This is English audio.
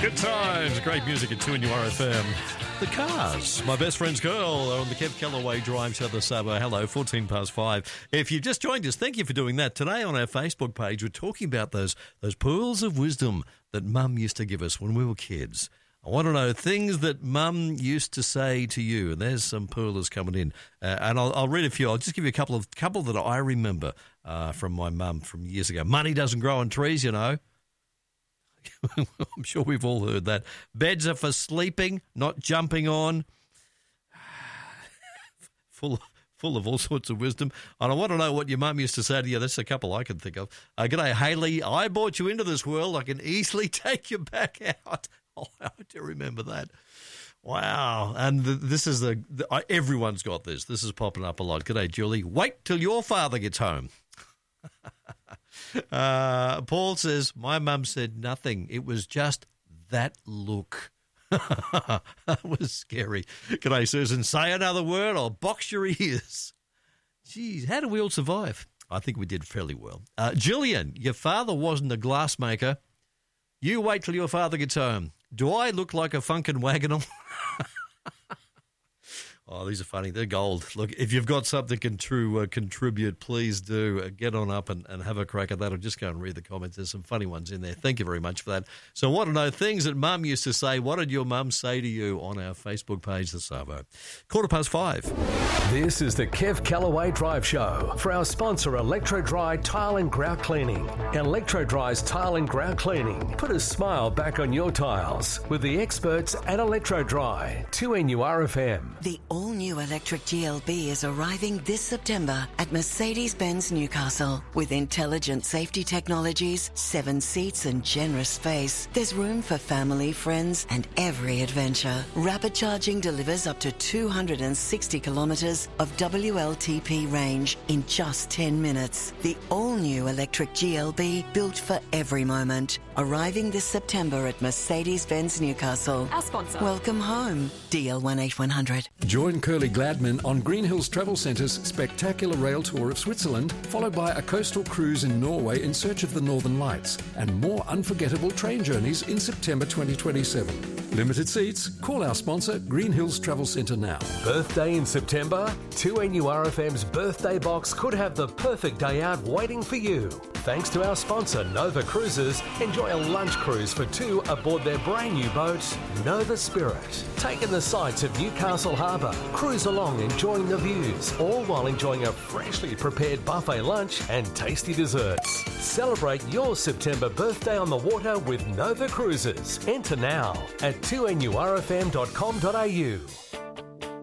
Good times, great music at 2NURFM. The Cars, My Best Friend's Girl, on the Kev Callaway Drive to the Sabo. Hello, 14 past 5. If you've just joined us, thank you for doing that. Today on our Facebook page, we're talking about those pearls of wisdom that Mum used to give us when we were kids. I want to know things that Mum used to say to you. And there's some pearlers coming in. And I'll read a few. I'll just give you a couple that I remember from my mum from years ago. Money doesn't grow on trees, you know. I'm sure we've all heard that. Beds are for sleeping, not jumping on. Full of all sorts of wisdom. And I want to know what your mum used to say to you. That's a couple I can think of. G'day, Hayley. I brought you into this world. I can easily take you back out. Oh, I do remember that. Wow. And this is everyone's got this. This is popping up a lot. G'day, Julie. Wait till your father gets home. Paul says, my mum said nothing. It was just that look. That was scary. G'day, Susan. Say another word, I'll box your ears. Geez, how did we all survive? I think we did fairly well. Gillian, your father wasn't a glassmaker. You wait till your father gets home. Do I look like a funkin' wagonal? Oh, these are funny. They're gold. Look, if you've got something to contribute, please do get on up and have a crack at that. Or just go and read the comments. There's some funny ones in there. Thank you very much for that. So I want to know things that Mum used to say. What did your mum say to you on our Facebook page, The Savo? 5:15. This is the Kev Callaway Drive Show for our sponsor, Electro Dry Tile and Grout Cleaning. Electro Dry's Tile and Grout Cleaning. Put a smile back on your tiles with the experts at Electro Dry. 2NURFM. The all-new electric GLB is arriving this September at Mercedes-Benz Newcastle. With intelligent safety technologies, 7 seats and generous space, there's room for family, friends and every adventure. Rapid charging delivers up to 260 kilometres of WLTP range in just 10 minutes. The all-new electric GLB built for every moment. Arriving this September at Mercedes-Benz Newcastle. Our sponsor. Welcome home. DL18100. Join Curly Gladman on Green Hills Travel Centre's spectacular rail tour of Switzerland, followed by a coastal cruise in Norway in search of the Northern Lights, and more unforgettable train journeys in September 2027. Limited seats. Call our sponsor, Green Hills Travel Centre now. Birthday in September? 2NURFM's birthday box could have the perfect day out waiting for you. Thanks to our sponsor, Nova Cruises, enjoy a lunch cruise for 2 aboard their brand new boat, Nova Spirit. Take in the sights of Newcastle Harbour, cruise along enjoying the views, all while enjoying a freshly prepared buffet lunch and tasty desserts. Celebrate your September birthday on the water with Nova Cruises. Enter now at 2NURFM.com.au.